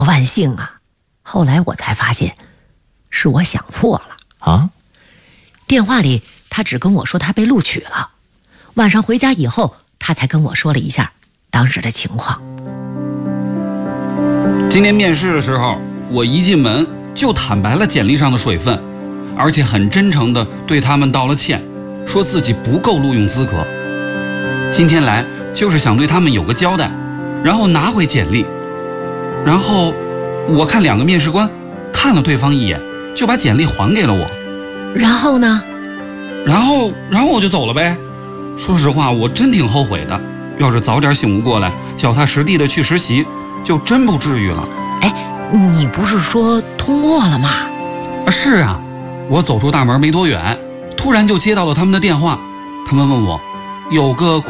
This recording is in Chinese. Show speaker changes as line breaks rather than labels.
万幸啊！后来我才发现，是我想错了
啊。
电话里他只跟我说他被录取了，晚上回家以后，他才跟我说了一下当时的情况。
今天面试的时候，我一进门就坦白了简历上的水分，而且很真诚地对他们道了歉，说自己不够录用资格。今天来就是想对他们有个交代，然后拿回简历。然后我看2个面试官看了对方一眼，就把简历还给了我。
然后呢？
然后我就走了呗。说实话，我真挺后悔的。要是早点醒悟过来，脚踏实地的去实习，就真不至于了。
哎，你不是说通过了吗？
是啊，我走出大门没多远，突然就接到了他们的电话。他们问我有个